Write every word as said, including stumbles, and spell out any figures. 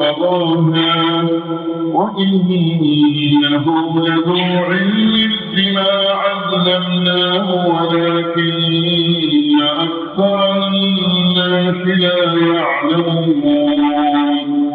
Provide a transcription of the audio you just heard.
طغاها وإنه لذو علم لما علمناه ولكن أكثر الناس لا يعلمون